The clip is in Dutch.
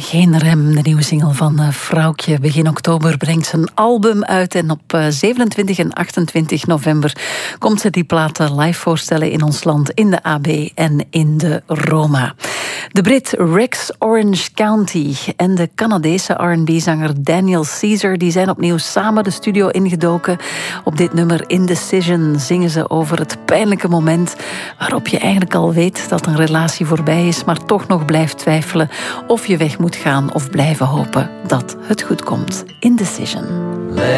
Geen rem, de nieuwe single van Vrouwtje. Begin oktober brengt ze een album uit en op 27 en 28 november komt ze die platen live voorstellen in ons land, in de AB en in de Roma. De Brit Rex Orange County en de Canadese R&B-zanger Daniel Caesar die zijn opnieuw samen de studio ingedoken. Op dit nummer Indecision zingen ze over het pijnlijke moment waarop je eigenlijk al weet dat een relatie voorbij is, maar toch nog blijft twijfelen of je weg moet gaan of blijven hopen dat het goed komt. Indecision.